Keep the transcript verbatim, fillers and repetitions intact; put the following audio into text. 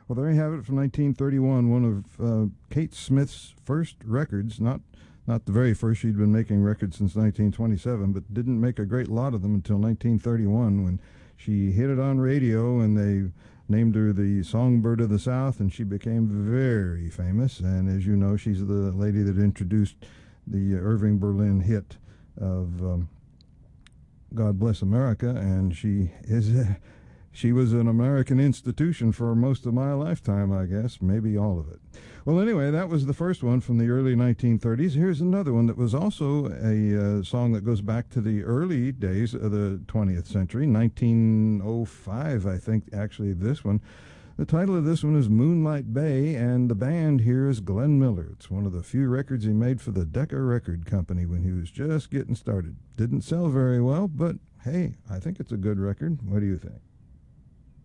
Well, there you have it from nineteen thirty-one, one of uh, Kate Smith's first records. Not not the very first. She'd been making records since nineteen twenty-seven, but didn't make a great lot of them until nineteen thirty-one when she hit it on radio and they named her the Songbird of the South, and she became very famous. And as you know, she's the lady that introduced the Irving Berlin hit of um, God Bless America, and she is... Uh, She was an American institution for most of my lifetime, I guess, maybe all of it. Well, anyway, that was the first one from the early nineteen thirties. Here's another one that was also a uh, song that goes back to the early days of the twentieth century, nineteen oh five, I think, actually, this one. The title of this one is Moonlight Bay, and the band here is Glenn Miller. It's one of the few records he made for the Decca Record Company when he was just getting started. Didn't sell very well, but hey, I think it's a good record. What do you think?